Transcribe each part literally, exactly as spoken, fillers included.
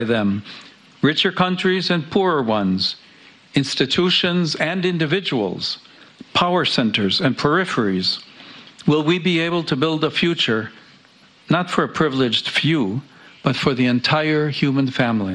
them, richer countries and poorer ones, institutions and individuals, power centers and peripheries, will we be able to build a future not for a privileged few, but for the entire human family?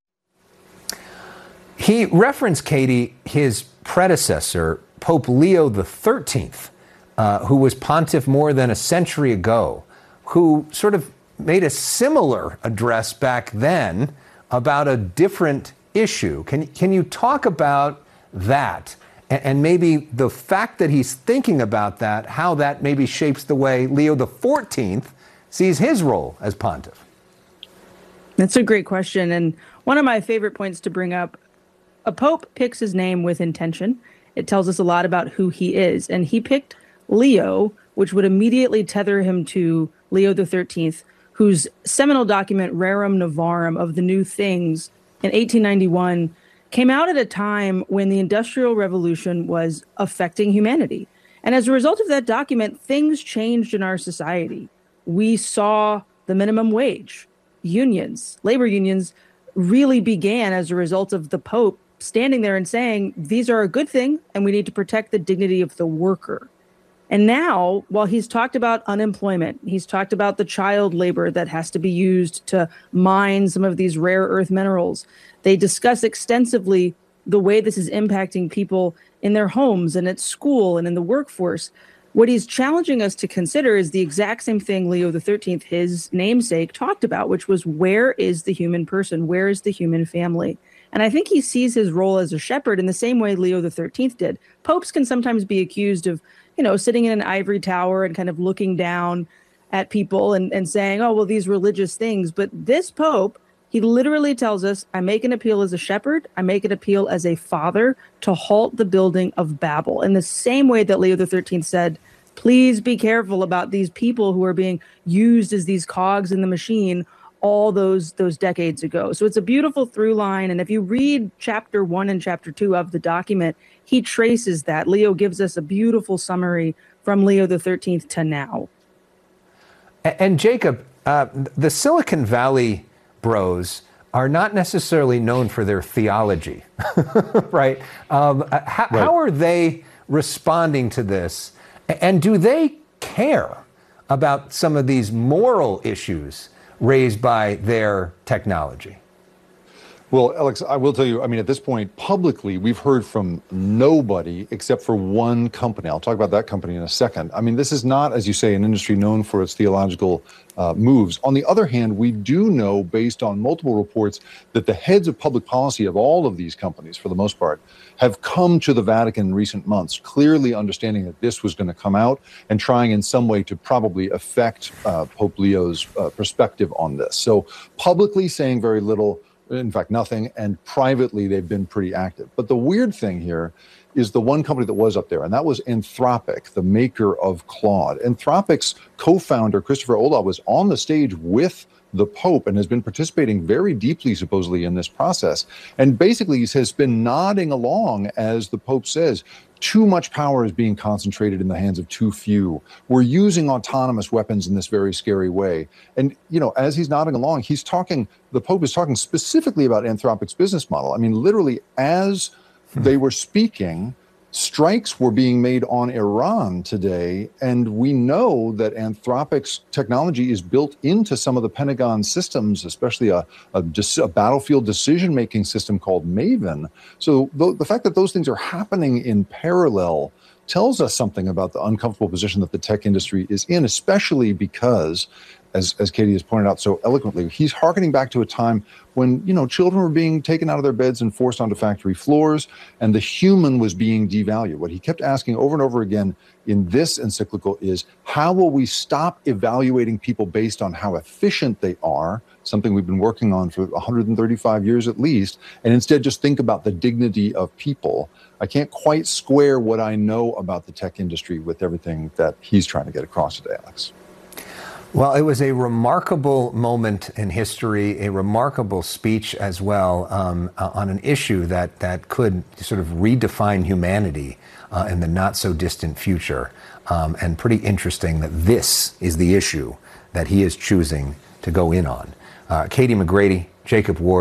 He referenced, Katie, his predecessor, Pope Leo the thirteenth, uh, who was pontiff more than a century ago, who sort of made a similar address back then about a different issue. Can, can you talk about that and, and maybe the fact that he's thinking about that, how that maybe shapes the way Leo the fourteenth sees his role as pontiff? That's a great question. And one of my favorite points to bring up, a pope picks his name with intention. It tells us a lot about who he is. And he picked Leo, which would immediately tether him to Leo the thirteenth, whose seminal document, Rerum Novarum, of the New Things in eighteen ninety-one, came out at a time when the Industrial Revolution was affecting humanity. And as a result of that document, things changed in our society. We saw the minimum wage. Unions, labor unions, really began as a result of the Pope standing there and saying, these are a good thing, and we need to protect the dignity of the worker. And now, while he's talked about unemployment, he's talked about the child labor that has to be used to mine some of these rare earth minerals. They discuss extensively the way this is impacting people in their homes and at school and in the workforce. What he's challenging us to consider is the exact same thing Leo the thirteenth, his namesake, talked about, which was, where is the human person? Where is the human family? And I think he sees his role as a shepherd in the same way Leo the thirteenth did. Popes can sometimes be accused of, you know, sitting in an ivory tower and kind of looking down at people and, and saying, oh, well, these religious things. But this Pope, he literally tells us, I make an appeal as a shepherd, I make an appeal as a father to halt the building of Babel. In the same way that Leo the thirteenth said, please be careful about these people who are being used as these cogs in the machine all those those decades ago. So it's a beautiful through line. And if you read chapter one and chapter two of the document, he traces that. Leo gives us a beautiful summary from Leo the thirteenth to now. And, and Jacob, uh, the Silicon Valley bros are not necessarily known for their theology, right? Um, how, right? How are they responding to this? And do they care about some of these moral issues raised by their technology? Well, Alex, I will tell you, I mean, at this point, publicly, we've heard from nobody except for one company. I'll talk about that company in a second. I mean, this is not, as you say, an industry known for its theological uh, moves. On the other hand, we do know, based on multiple reports, that the heads of public policy of all of these companies, for the most part, have come to the Vatican in recent months, clearly understanding that this was going to come out and trying in some way to probably affect uh, Pope Leo's uh, perspective on this. So publicly saying very little, in fact, nothing, and privately they've been pretty active. But the weird thing here is the one company that was up there, and that was Anthropic, the maker of Claude. Anthropic's co-founder, Christopher Olah, was on the stage with the Pope and has been participating very deeply, supposedly, in this process. And basically, he has been nodding along as the Pope says, too much power is being concentrated in the hands of too few. We're using autonomous weapons in this very scary way. And, you know, as he's nodding along, he's talking, the Pope is talking specifically about Anthropic's business model. I mean, literally, as they were speaking, strikes were being made on Iran today, and we know that Anthropic's technology is built into some of the Pentagon systems, especially a, a, a battlefield decision-making system called Maven. So th the fact that those things are happening in parallel tells us something about the uncomfortable position that the tech industry is in, especially because, as, as Katie has pointed out so eloquently, he's hearkening back to a time when, you know, children were being taken out of their beds and forced onto factory floors, and the human was being devalued. What he kept asking over and over again in this encyclical is, how will we stop evaluating people based on how efficient they are, something we've been working on for one hundred thirty-five years at least, and instead just think about the dignity of people? I can't quite square what I know about the tech industry with everything that he's trying to get across today, Alex. Well, it was a remarkable moment in history, a remarkable speech as well, um, uh, on an issue that, that could sort of redefine humanity uh, in the not so distant future. Um, and pretty interesting that this is the issue that he is choosing to go in on. Uh, Katie McGrady, Jacob Ward.